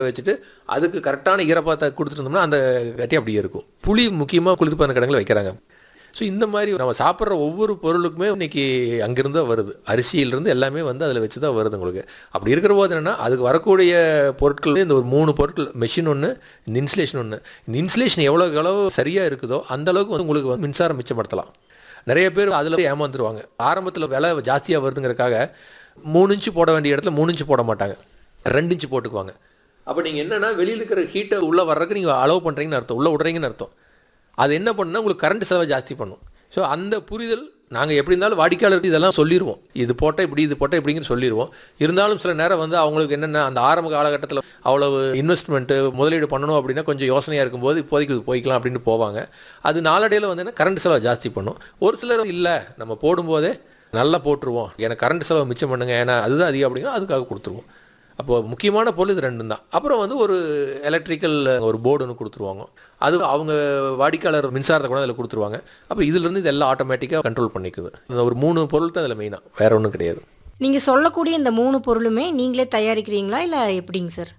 வச்சுட்டு அதுக்கு கரெக்டான ஈரப்பதத்தை கொடுத்துருந்தோம்னா அந்த கட்டி அப்படியே இருக்கும். புளி முக்கியமாக குளிர்பான கிடங்கில் வைக்கிறாங்க. ஸோ இந்த மாதிரி நம்ம சாப்பிட்ற ஒவ்வொரு பொருளுக்குமே இன்றைக்கி அங்கேருந்து தான் வருது. அரிசியிலிருந்து எல்லாமே வந்து அதில் வச்சு தான் வருது உங்களுக்கு. அப்படி இருக்கிற போது என்னென்னா அதுக்கு வரக்கூடிய பொருட்கள் இந்த ஒரு 3 பொருட்கள், மெஷின் ஒன்று, இந்த இன்சுலேஷன் ஒன்று. இந்த இன்சுலேஷன் எவ்வளோ சரியாக இருக்குதோ அந்தளவுக்கு வந்து உங்களுக்கு வந்து மின்சாரம் மிச்சப்படுத்தலாம். நிறைய பேர் அதில் ஏமாந்துருவாங்க. ஆரம்பத்தில் விலை ஜாஸ்தியாக வருதுங்கிறதுக்காக 3 இன்ச்சு போட வேண்டிய இடத்துல 3 இன்ச்சு போட மாட்டாங்க, 2 இன்ச்சு போட்டுக்குவாங்க. அப்போ நீங்கள் என்னென்னா வெளியில் இருக்கிற ஹீட்டை உள்ளே வர்றதுக்கு நீங்கள் அலோவ் பண்ணுறீங்கன்னு அர்த்தம், உள்ளே விட்றீங்கன்னு அர்த்தம். அது என்ன பண்ணுன்னா உங்களுக்கு கரண்ட் செலவை ஜாஸ்தி பண்ணும். ஸோ அந்த புரிதல் நாங்கள் எப்படி இருந்தாலும் வாடிக்கையாளருக்கு இதெல்லாம் சொல்லிடுவோம். இது போட்டால் இப்படி, இது போட்டால் இப்படிங்கிற சொல்லிடுவோம். இருந்தாலும் சில நேரம் வந்து அவங்களுக்கு என்னென்ன அந்த ஆரம்ப காலகட்டத்தில் அவ்வளவு இன்வெஸ்ட்மெண்ட்டு முதலீடு பண்ணணும் அப்படின்னா கொஞ்சம் யோசனையாக இருக்கும்போது இப்போதைக்கு இது போய்க்கலாம் அப்படின்னு போவாங்க. அது நாளடைவில் வந்து கரண்ட் செலவை ஜாஸ்தி பண்ணும். ஒரு சிலர் இல்லை நம்ம போடும்போதே நல்லா போட்டுருவோம், எனக்கு கரண்ட் செலவை மிச்சம் பண்ணுங்க, ஏன்னா அதுதான் அதிகம் அப்படின்னா அதுக்காக கொடுத்துருவோம். அப்போது முக்கியமான பொருள் இது 2 தான். அப்புறம் வந்து ஒரு எலக்ட்ரிக்கல் ஒரு போர்டு ஒன்று கொடுத்துருவாங்க. அது அவங்க வாடிக்கையாளர் மின்சாரத்தை கூட அதில் கொடுத்துருவாங்க. அப்போ இதிலிருந்து இதெல்லாம் ஆட்டோமேட்டிக்காக கண்ட்ரோல் பண்ணிக்குது. இந்த ஒரு 3 பொருள் தான் அதில் மெயினாக, வேறு ஒன்றும் கிடையாது. நீங்கள் சொல்லக்கூடிய இந்த 3 பொருளுமே நீங்களே தயாரிக்கிறீங்களா இல்லை எப்படிங்க சார்?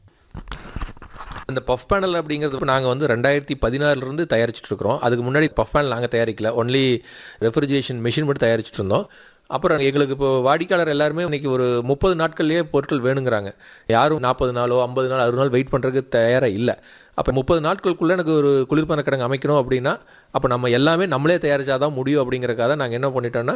இந்த பஃப் பேனல் அப்படிங்கிறது நாங்கள் வந்து 2016 தயாரிச்சுட்ருக்கிறோம். அதுக்கு முன்னாடி பஃப் பேனல் நாங்கள் தயாரிக்கல, ஒன்லி ரெஃப்ரிஜரேஷன் மெஷின் மட்டும் தயாரிச்சுட்டு இருந்தோம். அப்புறம் எங்களுக்கு இப்போ வாடிக்கையாளர் எல்லாருமே இன்றைக்கி ஒரு 30 நாட்கள்லேயே பொருட்கள் வேணுங்கிறாங்க. யாரும் 40 நாளோ 50 நாள் 60 நாள் வெயிட் பண்ணுறதுக்கு தயாராக இல்லை. அப்போ 30 நாட்களுக்குள்ளே எனக்கு ஒரு குளிர்பான கிடங்கு அமைக்கணும் அப்படின்னா அப்போ நம்ம எல்லாமே நம்மளே தயாரித்தா தான் முடியும். அப்படிங்கிறக்காக நாங்கள் என்ன பண்ணிட்டோம்னா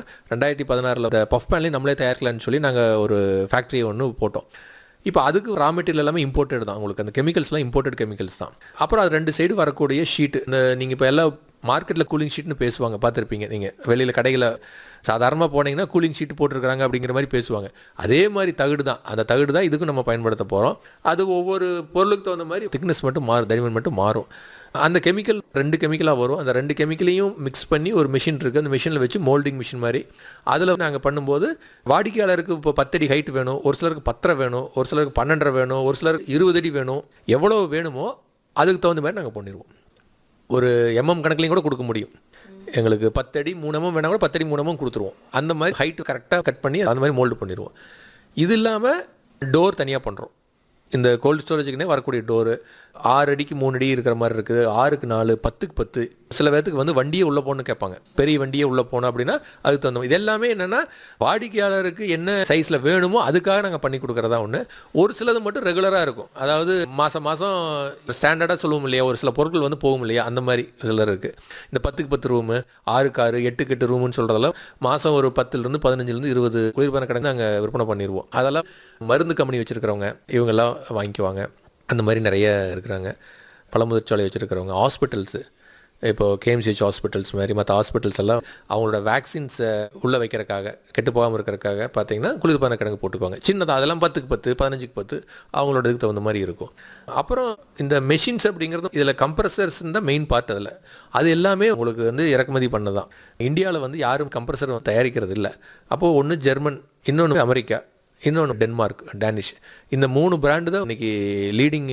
2016 பஃப் பேன்லேயும் நம்மளே தயாரிக்கலான்னு சொல்லி நாங்கள் ஒரு ஃபேக்ட்ரி ஒன்று போட்டோம். இப்போ அதுக்கு ரா மெட்டீரியல் எல்லாமே இம்போர்ட்டட் தான். உங்களுக்கு அந்த கெமிக்கல்ஸ்லாம் இம்போர்ட்டட் கெமிக்கல்ஸ் தான். அப்புறம் அது 2 சைடு வரக்கூடிய ஷீட்டு, இந்த நீங்கள் இப்போ எல்லாம் மார்க்கெட்டில் கூலிங் ஷீட்னு பேசுவாங்க, பார்த்துருப்பீங்க நீங்கள். வெளியில் கடையில் சாதாரணமாக போனீங்கன்னா கூலிங் ஷீட் போட்டிருக்கிறாங்க அப்படிங்கிற மாதிரி பேசுவாங்க. அதே மாதிரி தகடு தான், அந்த தகடு தான் இதுக்கும் நம்ம பயன்படுத்த போகிறோம். அது ஒவ்வொரு பொருளுக்கு தகுந்த மாதிரி திக்னஸ் மட்டும் மாறும், தடிமன் மட்டும் மாறும். அந்த கெமிக்கல் 2 கெமிக்கலாக வரும். அந்த 2 கெமிக்கலையும் மிக்ஸ் பண்ணி ஒரு மிஷின் இருக்குது, அந்த மிஷினில் வச்சு மோல்டிங் மிஷின் மாதிரி அதில் நாங்கள் பண்ணும்போது வாடிக்கையாளருக்கு இப்போ 10 அடி ஹைட் வேணும், ஒரு சிலருக்கு 10 வேணும், ஒரு சிலருக்கு 12 வேணும், ஒரு சிலருக்கு 20 அடி வேணும். எவ்வளோ வேணுமோ அதுக்கு தகுந்த மாதிரி நாங்கள் பண்ணிடுவோம். ஒரு கணக்குலையும் கூட கொடுக்க முடியும். எங்களுக்கு 10 அடி 3 வேணால் கூட 10 அடி 3 கொடுத்துருவோம். அந்த மாதிரி ஹைட்டு கரெக்டாக கட் பண்ணி அந்த மாதிரி மோல்டு பண்ணிடுவோம். இது இல்லாமல் டோர் தனியாக பண்ணுறோம். இந்த கோல்டு ஸ்டோரேஜுக்குன்னே வரக்கூடிய டோரு 6 அடிக்கு 3 அடி இருக்கிற மாதிரி இருக்குது, 6க்கு 4, 10க்கு 10. சில பேர்த்துக்கு வந்து வண்டியே உள்ளே போகணுன்னு கேட்பாங்க, பெரிய வண்டியே உள்ளே போகணும் அப்படின்னா அதுக்கு தகுந்த இது எல்லாமே என்னென்னா வாடிக்கையாளருக்கு என்ன சைஸில் வேணுமோ அதுக்காக நாங்கள் பண்ணி கொடுக்குறதா ஒன்று. ஒரு சிலது மட்டும் ரெகுலராக இருக்கும், அதாவது மாதம் ஸ்டாண்டர்டாக சொல்லுவோம் இல்லையா, ஒரு சில பொருட்கள் வந்து போகும் இல்லையா, அந்த மாதிரி சிலர் இருக்குது. இந்த 10க்கு 10 ரூமு, 6க்கு 6, 8க்கு 8 ரூமுன்னு சொல்கிறதெல்லாம் மாதம் ஒரு 10லேருந்து 15லேருந்து 20 குளிர்பான கிடங்கு நாங்கள் விற்பனை பண்ணிடுவோம். அதெல்லாம் மருந்து கம்பெனி வச்சுருக்கிறவங்க இவங்கெல்லாம் வாங்கிக்குவாங்க. அந்த மாதிரி நிறைய இருக்கிறாங்க. பழமுதிர்ச்சாலை வச்சுருக்கிறவங்க, ஹாஸ்பிட்டல்ஸு, இப்போது KMCH ஹாஸ்பிட்டல்ஸ் மாதிரி மற்ற ஹாஸ்பிட்டல்ஸ் எல்லாம் அவங்களோட வேக்சின்ஸை உள்ளே வைக்கிறதுக்காக, கெட்டு போகாமல் இருக்கிறதுக்காக பார்த்தீங்கன்னா குளிர்பான கிடங்கு போட்டுக்குவாங்க. சின்னதாக அதெல்லாம் 10க்கு 10, 15க்கு 10 அவங்களோட இதுக்கு தகுந்த மாதிரி இருக்கும். அப்புறம் இந்த மெஷின்ஸ் அப்படிங்கிறது இதில் கம்ப்ரஸர்ஸ் தான் மெயின் பார்ட். அதில் அது எல்லாமே உங்களுக்கு வந்து இறக்குமதி பண்ணதான். இந்தியாவில் வந்து யாரும் கம்ப்ரஸர் தயாரிக்கிறது இல்லை. அப்போது ஒன்று ஜெர்மன், இன்னொன்று அமெரிக்கா, இன்னொன்று டென்மார்க், டேனிஷ். இந்த 3 பிராண்டு தான் இன்றைக்கி லீடிங்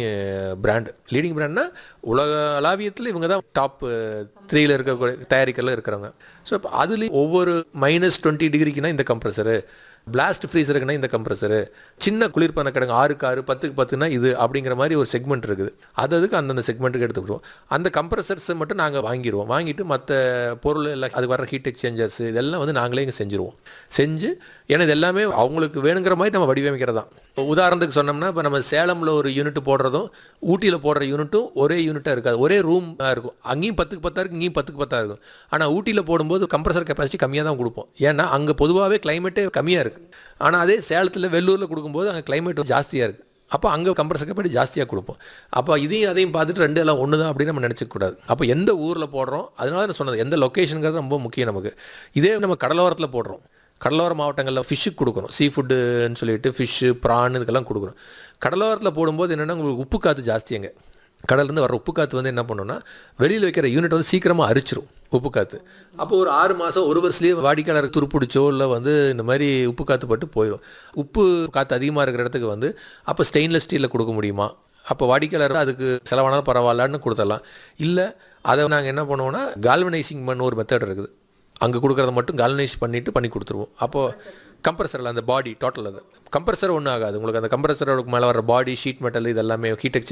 பிராண்ட்னா உலகளாவியத்தில் இவங்க தான் டாப் 3ல் இருக்க தயாரிக்கல இருக்கிறவங்க. ஸோ இப்போ அதுலேயும் ஒவ்வொரு -20 டிகிரிக்குனா இந்த கம்ப்ரஸரு, பிளாஸ்ட் ஃப்ரீசருக்குன்னா இந்த கம்ப்ரஸரு, சின்ன குளிர்பான கிடங்கு 6க்கு 6, 10க்கு 10னா இது அப்படிங்கிற மாதிரி ஒரு செக்மெண்ட் இருக்குது. அதுக்கு அந்தந்த செக்மெண்ட்டுக்கு எடுத்துக்கிடுவோம். அந்த கம்ப்ரஸர்ஸை மட்டும் நாங்கள் வாங்கிடுவோம். வாங்கிட்டு மற்ற பொருள் எல்லாம் அது வர ஹீட் எக்ஸ்சேஞ்சர்ஸ் இதெல்லாம் வந்து நாங்களே இங்கே செஞ்சு ஏன்னா இது எல்லாமே அவங்களுக்கு வேணுங்கிற மாதிரி நம்ம வடிவமைக்கிறது தான். உதாரணத்துக்கு சொன்னோம்னா இப்போ நம்ம சேலமில் ஒரு யூனிட் போடுறதும் ஊட்டியில் போடுற யூனிட்டும் ஒரே யூனிட்டாக இருக்காது, ஒரே ரூம் இருக்கும். அங்கேயும் 10க்கு 10 இருக்கும், இங்கேயும் 10க்கு 10 இருக்கும். ஆனால் ஊட்டியில் போடும்போது கம்ப்ரஸர் கெப்பாசிட்டி கம்மியாக தான் கொடுப்போம். ஏன்னா அங்கே பொதுவாகவே கிளைமேட்டே கம்மியாக இருக்குது. ஆனால் அதே சேலத்தில் வெள்ளூரில் கொடுக்கும்போது அங்கே கிளைமேட் ஜாஸ்தியாக இருக்குது. அப்போ அங்கே கம்ப்ரஸர் கெப்பாசிட்டி ஜாஸ்தியாக கொடுப்போம். அப்போ அதையும் பார்த்துட்டு 2 எல்லாம் ஒன்று தான் அப்படின்னு நம்ம நினச்சிக்கூடாது. அப்போ எந்த ஊரில் போடுறோம், அதனால நான் சொன்னது எந்த லொக்கேஷனுங்கிறது ரொம்ப முக்கியம் நமக்கு. இதே நம்ம கடலோரத்தில் போடுறோம், கடலோர மாவட்டங்களில் ஃபிஷ்ஷுக்கு கொடுக்குறோம், சீ ஃபுட்டுன்னு சொல்லிட்டு ஃபிஷ்ஷு ப்ரான் இதுக்கெல்லாம் கொடுக்குறோம். கடலோரத்தில் போடும்போது என்னென்னா உங்களுக்கு உப்பு காற்று ஜாஸ்திங்க. கடல்லேருந்து வர உப்பு காற்று வந்து என்ன பண்ணோன்னா வெளியில் வைக்கிற யூனிட் வந்து சீக்கிரமாக அரிச்சிரும் உப்பு காற்று. அப்போ ஒரு 6 மாதம் 1 வருஷத்துலேயே வாடிக்கையாளருக்கு துருப்பிடிச்சோ இல்லை வந்து இந்த மாதிரி உப்பு காற்று பட்டு போயிடும். உப்பு காற்று அதிகமாக இருக்கிற இடத்துக்கு வந்து அப்போ ஸ்டெயின்லெஸ் ஸ்டீலில் கொடுக்க முடியுமா? அப்போ வாடிக்கையாளர் அதுக்கு செலவானாலும் பரவாயில்லன்னு கொடுத்துடலாம். இல்லை அதை நாங்கள் என்ன பண்ணுவோன்னா கால்வனைசிங் பண்ண ஒரு மெத்தட் இருக்குது, அங்கே கொடுக்குறத மட்டும் கால்வனைஸ் பண்ணி கொடுத்துருவோம். அப்போது கம்ப்ரஸரில் அந்த பாடி டோட்டல் அது கம்ப்ரஸர் ஒன்றும் ஆகாது உங்களுக்கு. அந்த கம்ப்ரஸரோட மேலே வர பாடி ஷீட் மெட்டல் இது எல்லாமே ஹீட்